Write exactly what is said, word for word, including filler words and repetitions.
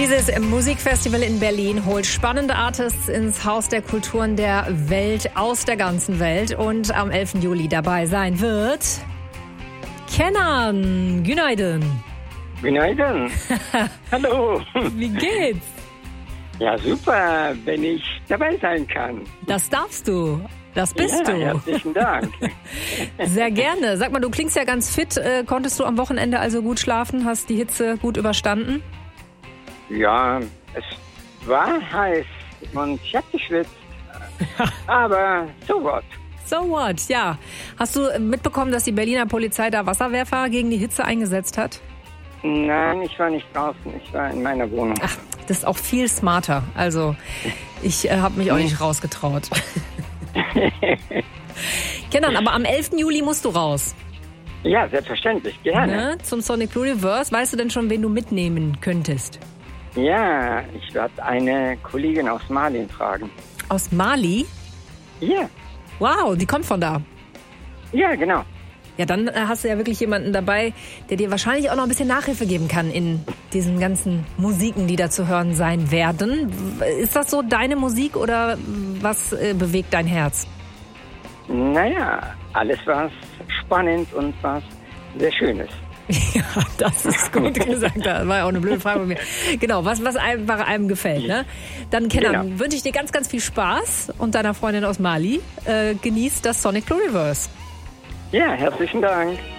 Dieses Musikfestival in Berlin holt spannende Artists ins Haus der Kulturen der Welt, aus der ganzen Welt. Und am elften Juli dabei sein wird Kenan. Günaydın. Günaydın. Hallo. Wie geht's? Ja, super, wenn ich dabei sein kann. Das darfst du. Das bist ja, du. Herzlichen Dank. Sehr gerne. Sag mal, du klingst ja ganz fit. Äh, konntest du am Wochenende also gut schlafen? Hast die Hitze gut überstanden? Ja, es war heiß und ich hab geschwitzt. Aber so what? So what, ja. Hast du mitbekommen, dass die Berliner Polizei da Wasserwerfer gegen die Hitze eingesetzt hat? Nein, ich war nicht draußen. Ich war in meiner Wohnung. Ach, das ist auch viel smarter. Also, ich äh, habe mich auch nicht rausgetraut. Kenan, aber am elften Juli musst du raus. Ja, selbstverständlich, gerne. Ne? Zum Sonic Pluriverse. Weißt du denn schon, wen du mitnehmen könntest? Ja, ich werde eine Kollegin aus Mali fragen. Aus Mali? Ja. Wow, die kommt von da. Ja, genau. Ja, dann hast du ja wirklich jemanden dabei, der dir wahrscheinlich auch noch ein bisschen Nachhilfe geben kann in diesen ganzen Musiken, die da zu hören sein werden. Ist das so deine Musik oder was äh, bewegt dein Herz? Naja, alles was spannend und was sehr Schönes. Ja, das ist gut gesagt. Das war ja auch eine blöde Frage von mir. Genau, was, was einfach einem gefällt. Ne? Dann, Kenan, genau. Wünsche ich dir ganz, ganz viel Spaß und deiner Freundin aus Mali. Äh, genießt das Sonic Pluriverse. Ja, herzlichen Dank.